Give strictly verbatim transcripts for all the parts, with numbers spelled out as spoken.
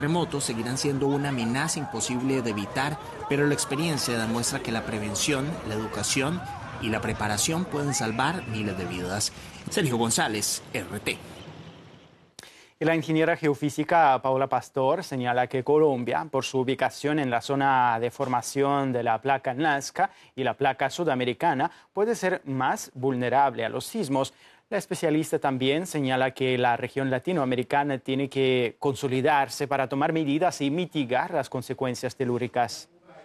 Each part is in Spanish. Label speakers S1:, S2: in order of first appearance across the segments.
S1: Terremotos seguirán siendo una amenaza imposible de evitar, pero la experiencia demuestra que la prevención, la educación y la preparación pueden salvar miles de vidas. Sergio González, R T.
S2: Y la ingeniera geofísica Paula Pastor señala que Colombia, por su ubicación en la zona de formación de la placa Nazca y la placa sudamericana, puede ser más vulnerable a los sismos. La especialista también señala que la región latinoamericana tiene que consolidarse para tomar medidas y mitigar las consecuencias telúricas.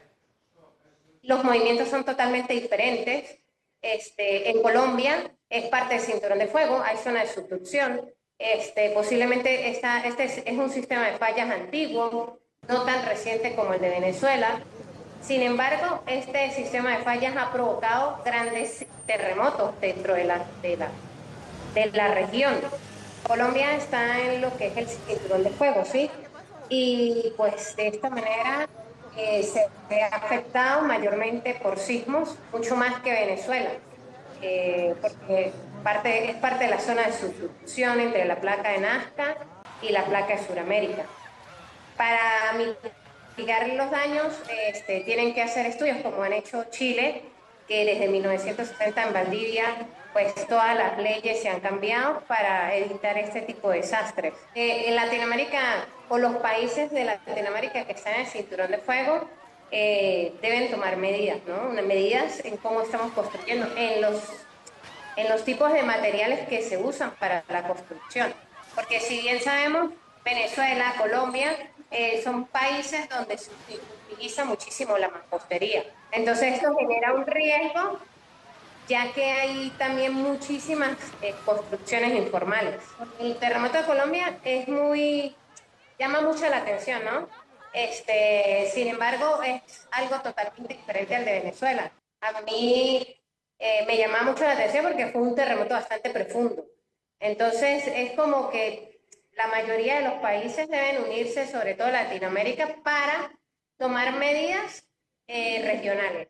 S3: Los movimientos son totalmente diferentes. Este, en Colombia es parte del cinturón de fuego, hay zona de subducción. Este, posiblemente esta, este es, es un sistema de fallas antiguo, no tan reciente como el de Venezuela. Sin embargo, este sistema de fallas ha provocado grandes terremotos dentro de la, de la, de la región. Colombia está en lo que es el cinturón de fuego, ¿sí? Y pues de esta manera eh, se ha afectado mayormente por sismos, mucho más que Venezuela, eh, porque parte, es parte de la zona de subducción entre la placa de Nazca y la placa de Sudamérica. Para mitigar los daños este, tienen que hacer estudios como han hecho Chile, que desde mil novecientos setenta en Valdivia, pues todas las leyes se han cambiado para evitar este tipo de desastres. Eh, en Latinoamérica, o los países de Latinoamérica que están en el cinturón de fuego, eh, deben tomar medidas, ¿no? Medidas en cómo estamos construyendo, en los, en los tipos de materiales que se usan para la construcción. Porque si bien sabemos, Venezuela, Colombia, eh, son países donde se utiliza muchísimo la mampostería. Entonces esto genera un riesgo, ya que hay también muchísimas eh, construcciones informales. El terremoto de Colombia es muy, llama mucho la atención, ¿no? Este, sin embargo, es algo totalmente diferente al de Venezuela. A mí eh, me llamaba mucho la atención porque fue un terremoto bastante profundo. Entonces es como que la mayoría de los países deben unirse, sobre todo Latinoamérica, para tomar medidas eh, regionales.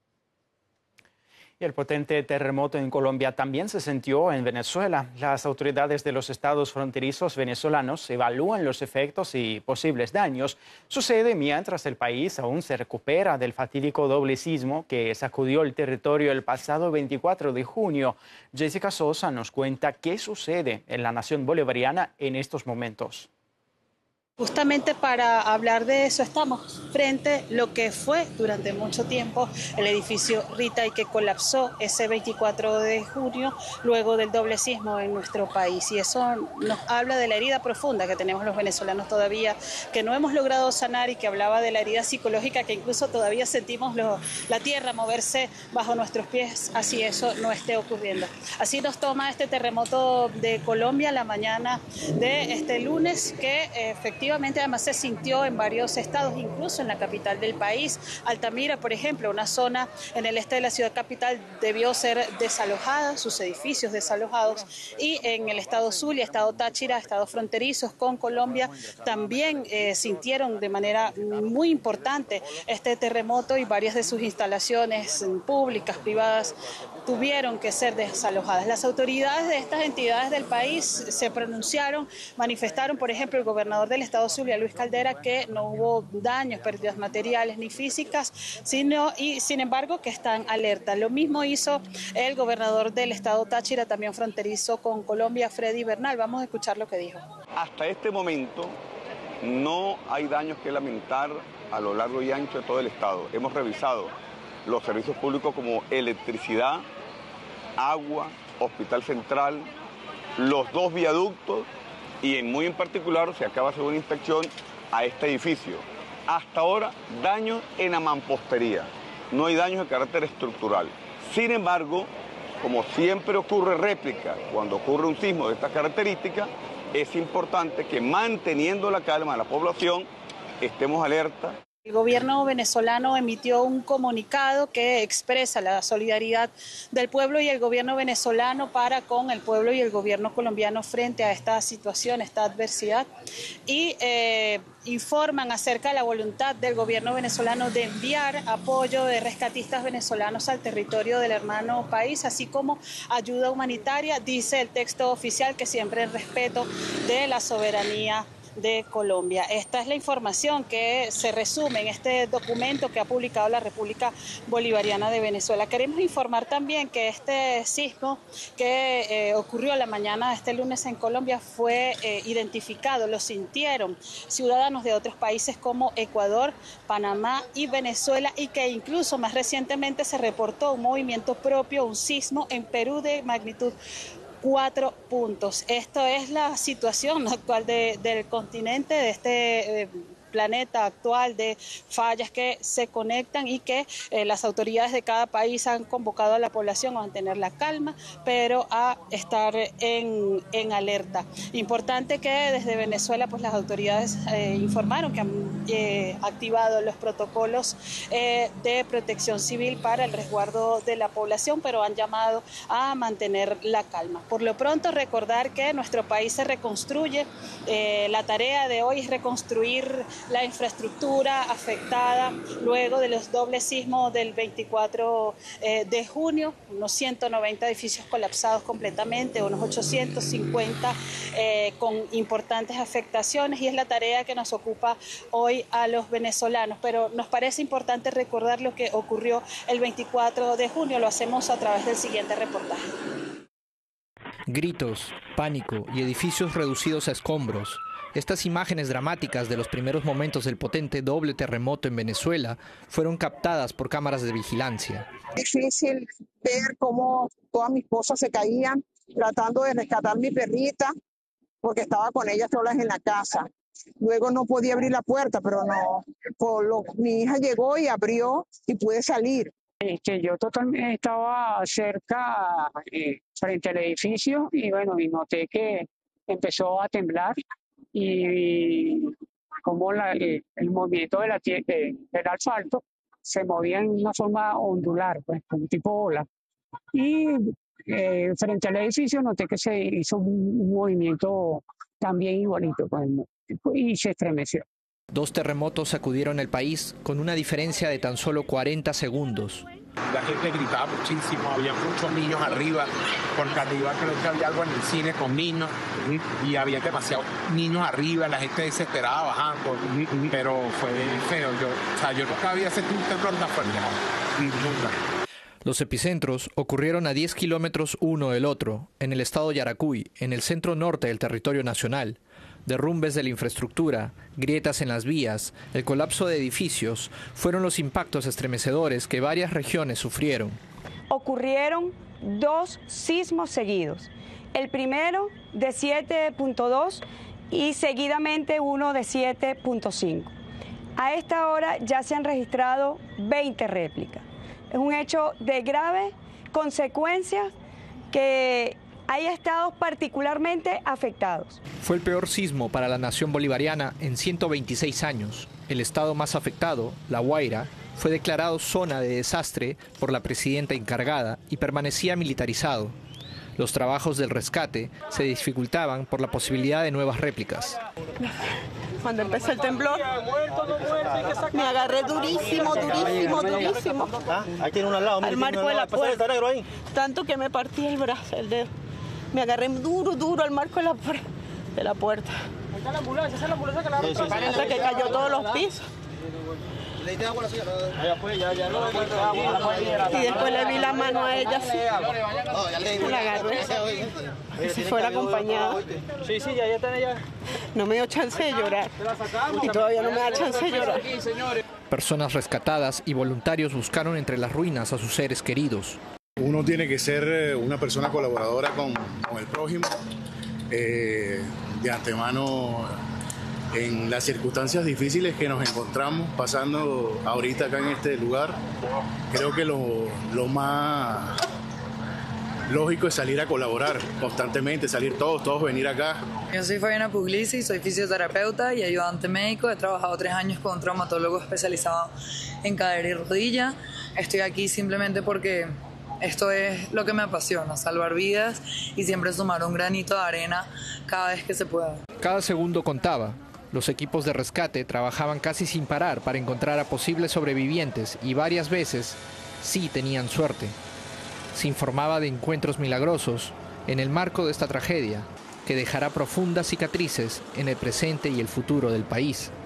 S2: Y el potente terremoto en Colombia también se sintió en Venezuela. Las autoridades de los estados fronterizos venezolanos evalúan los efectos y posibles daños. Sucede mientras el país aún se recupera del fatídico doble sismo que sacudió el territorio el pasado veinticuatro de junio. Jessica Sosa nos cuenta qué sucede en la nación bolivariana en estos momentos.
S4: Justamente para hablar de eso estamos frente a lo que fue durante mucho tiempo el edificio Rita y que colapsó ese veinticuatro de junio luego del doble sismo en nuestro país. Y eso nos habla de la herida profunda que tenemos los venezolanos todavía, que no hemos logrado sanar y que hablaba de la herida psicológica que incluso todavía sentimos lo, la tierra moverse bajo nuestros pies, así eso no esté ocurriendo. Así nos toma este terremoto de Colombia la mañana de este lunes que efectivamente Efectivamente, además se sintió en varios estados, incluso en la capital del país. Altamira, por ejemplo, una zona en el este de la ciudad capital debió ser desalojada, sus edificios desalojados. Y en el estado Zulia, estado Táchira, estados fronterizos con Colombia, también eh, sintieron de manera muy importante este terremoto y varias de sus instalaciones públicas, privadas, tuvieron que ser desalojadas. Las autoridades de estas entidades del país se pronunciaron, manifestaron, por ejemplo, el gobernador del estado Zulia, Luis Caldera, que no hubo daños, pérdidas materiales ni físicas, sino y sin embargo que están alerta. Lo mismo hizo el gobernador del estado Táchira, también fronterizo con Colombia, Freddy Bernal. Vamos a escuchar lo que dijo.
S5: Hasta este momento no hay daños que lamentar a lo largo y ancho de todo el estado. Hemos revisado los servicios públicos como electricidad, agua, hospital central, los dos viaductos y en muy en particular se acaba de hacer una inspección a este edificio. Hasta ahora, daños en la mampostería, no hay daños de carácter estructural. Sin embargo, como siempre ocurre réplica cuando ocurre un sismo de estas características, es importante que manteniendo la calma de la población estemos alerta.
S4: El gobierno venezolano emitió un comunicado que expresa la solidaridad del pueblo y el gobierno venezolano para con el pueblo y el gobierno colombiano frente a esta situación, esta adversidad, y eh, informan acerca de la voluntad del gobierno venezolano de enviar apoyo de rescatistas venezolanos al territorio del hermano país, así como ayuda humanitaria, dice el texto oficial, que siempre en respeto de la soberanía de Colombia. Esta es la información que se resume en este documento que ha publicado la República Bolivariana de Venezuela. Queremos informar también que este sismo que eh, ocurrió la mañana de este lunes en Colombia fue eh, identificado, lo sintieron ciudadanos de otros países como Ecuador, Panamá y Venezuela, y que incluso más recientemente se reportó un movimiento propio, un sismo en Perú de magnitud cuatro puntos. Esto es la situación actual de, del continente, de este eh, planeta actual, de fallas que se conectan y que eh, las autoridades de cada país han convocado a la población a mantener la calma, pero a estar en, en alerta. Importante que desde Venezuela pues las autoridades eh, informaron que han eh, activado los protocolos eh, de protección civil para el resguardo de la población, pero han llamado a mantener la calma. Por lo pronto, recordar que nuestro país se reconstruye. Eh, la tarea de hoy es reconstruir la infraestructura afectada luego de los dobles sismos del veinticuatro eh, de junio, unos ciento noventa edificios colapsados completamente, unos ochocientos cincuenta eh, con importantes afectaciones, y es la tarea que nos ocupa hoy a los venezolanos. Pero nos parece importante recordar lo que ocurrió el veinticuatro de junio, lo hacemos a través del siguiente reportaje.
S6: Gritos, pánico y edificios reducidos a escombros. Estas imágenes dramáticas de los primeros momentos del potente doble terremoto en Venezuela fueron captadas por cámaras de vigilancia.
S7: Difícil ver cómo todas mis cosas se caían, tratando de rescatar a mi perrita, porque estaba con ella solas en la casa. Luego no podía abrir la puerta, pero no, por lo, mi hija llegó y abrió y pude salir.
S8: Este, yo totalmente estaba cerca, eh, frente al edificio, y bueno, y noté que empezó a temblar, y como la, eh, el movimiento de la, de, del asfalto se movía en una forma ondular, pues, como tipo ola. Y eh, frente al edificio noté que se hizo un, un movimiento también igualito, pues, y se estremeció.
S6: Dos terremotos sacudieron el país con una diferencia de tan solo cuarenta segundos.
S9: La gente gritaba muchísimo, había muchos niños arriba, porque arriba creo que había algo en el cine con niños, y había demasiados niños arriba, la gente desesperada bajando, pero fue feo. Yo, o sea, yo nunca había sentido un temblor tan fuerte. Nunca.
S6: Los epicentros ocurrieron a diez kilómetros uno del otro, en el estado Yaracuy, en el centro norte del territorio nacional. Derrumbes de la infraestructura, grietas en las vías, el colapso de edificios fueron los impactos estremecedores que varias regiones sufrieron.
S10: Ocurrieron dos sismos seguidos, el primero de siete punto dos y seguidamente uno de siete punto cinco. A esta hora ya se han registrado veinte réplicas. Es un hecho de graves consecuencias que hay estados particularmente afectados.
S6: Fue el peor sismo para la nación bolivariana en ciento veintiséis años. El estado más afectado, La Guaira, fue declarado zona de desastre por la presidenta encargada y permanecía militarizado. Los trabajos del rescate se dificultaban por la posibilidad de nuevas réplicas.
S11: Cuando empezó el temblor, me agarré durísimo, durísimo, durísimo.
S12: Ahí tiene uno al lado,
S11: al marco de la puerta. Tanto que me partí el brazo, el dedo. Me agarré duro, duro al marco de la, de la puerta. Ahí está la ambulancia, esa es la ambulancia que la sí, sí, sí, hasta que cayó todos los pisos.
S12: ¿Le diste agua a la señora?
S11: Y después le vi la mano a ella así. La agarré. Si fuera acompañada.
S12: Sí, sí, ya está ella.
S11: No me dio chance de llorar. Y todavía no me da chance de llorar.
S6: Personas rescatadas y voluntarios buscaron entre las ruinas a sus seres queridos.
S13: Uno tiene que ser una persona colaboradora con, con el prójimo. Eh, de antemano, en las circunstancias difíciles que nos encontramos pasando ahorita acá en este lugar, creo que lo, lo más lógico es salir a colaborar constantemente, salir todos, todos venir acá.
S14: Yo soy Fabiana Puglisi, soy fisioterapeuta y ayudante médico. He trabajado tres años con un traumatólogo especializado en cadera y rodilla. Estoy aquí simplemente porque esto es lo que me apasiona, salvar vidas y siempre sumar un granito de arena cada vez que se pueda.
S6: Cada segundo contaba. Los equipos de rescate trabajaban casi sin parar para encontrar a posibles sobrevivientes y varias veces sí tenían suerte. Se informaba de encuentros milagrosos en el marco de esta tragedia. que dejará profundas cicatrices en el presente y el futuro del país.